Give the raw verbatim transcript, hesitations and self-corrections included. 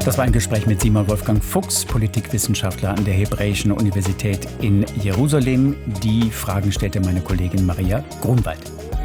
Das war ein Gespräch mit Simon Wolfgang Fuchs, Politikwissenschaftler an der Hebräischen Universität in Jerusalem. Die Fragen stellte meine Kollegin Maria Grunwald.